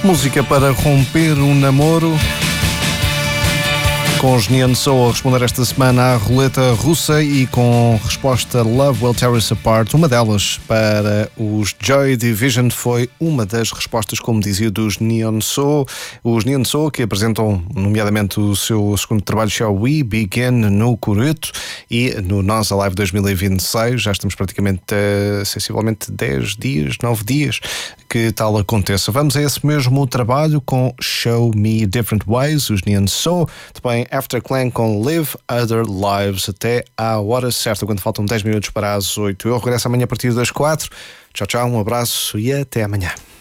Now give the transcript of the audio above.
Música para romper um namoro. Com os Neon Soul a responder esta semana à roleta russa e com resposta Love Will Tear Us Apart. Uma delas para os Joy Division foi uma das respostas, como dizia, dos Neon Soul. Os Neon Soul que apresentam nomeadamente o seu segundo trabalho, Shall We Begin, no Coreto e no Nós Alive 2026. Já estamos praticamente sensivelmente 10 dias, 9 dias que tal aconteça. Vamos a esse mesmo trabalho com Show Me Different Ways, os Neon Soul. Também Afterclan com Live Other Lives, até à hora certa, quando faltam 10 minutos para as 8. Eu regresso amanhã a partir das 4. Tchau, tchau, um abraço e até amanhã.